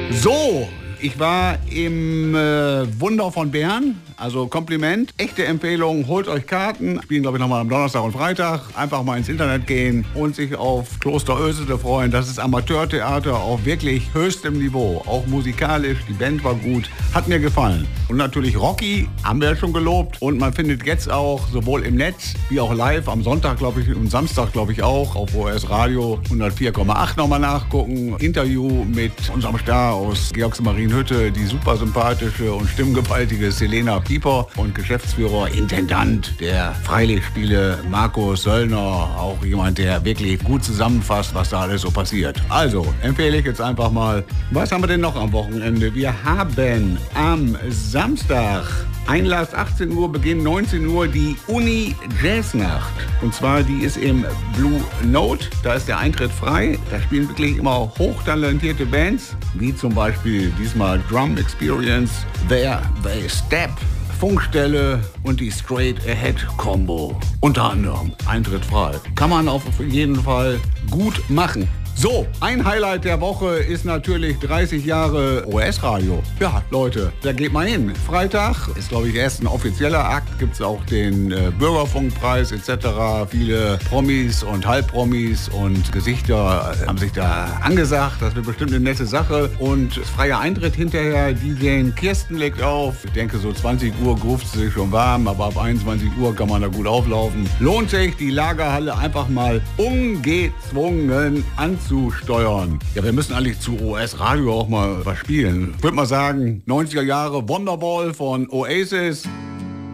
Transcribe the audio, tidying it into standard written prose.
So, ich war im Wunder von Bern, also Kompliment, echte Empfehlung, holt euch Karten, spielen glaube ich nochmal am Donnerstag und Freitag, einfach mal ins Internet gehen und sich auf Kloster Ösede freuen, das ist Amateurtheater auf wirklich höchstem Niveau, auch musikalisch, die Band war gut, hat mir gefallen. Und natürlich Rocky, haben wir ja schon gelobt und man findet jetzt auch sowohl im Netz wie auch live am Sonntag glaube ich und Samstag glaube ich auch auf OS Radio 104,8 nochmal nachgucken, Interview mit unserem Star aus Georgs Marienhütte, die super sympathische und stimmgewaltige Selena Pieper und Geschäftsführer, Intendant der Freilichtspiele Markus Söllner, auch jemand, der wirklich gut zusammenfasst, was da alles so passiert. Also, empfehle ich jetzt einfach mal. Was haben wir denn noch am Wochenende? Wir haben am Samstag Einlass 18 Uhr, Beginn 19 Uhr, die Uni Jazznacht. Und zwar, die ist im Blue Note. Da ist der Eintritt frei. Da spielen wirklich immer hochtalentierte Bands, wie zum Beispiel diesmal Drum Experience, There They Step, Funkstelle und die Straight Ahead Combo. Unter anderem Eintritt frei. Kann man auf jeden Fall gut machen. So, ein Highlight der Woche ist natürlich 30 Jahre OS-Radio. Ja, Leute, da geht mal hin. Freitag ist, glaube ich, erst ein offizieller Akt. Gibt es auch den Bürgerfunkpreis etc. Viele Promis und Halbpromis und Gesichter haben sich da angesagt. Das wird bestimmt eine nette Sache. Und freier Eintritt hinterher. DJ Kirsten legt auf. Ich denke, so 20 Uhr ruft sie sich schon warm, aber ab 21 Uhr kann man da gut auflaufen. Lohnt sich, die Lagerhalle einfach mal ungezwungen anzusteuern. Ja, wir müssen eigentlich zu OS Radio auch mal was spielen. Ich würde mal sagen, 90er Jahre Wonderwall von Oasis.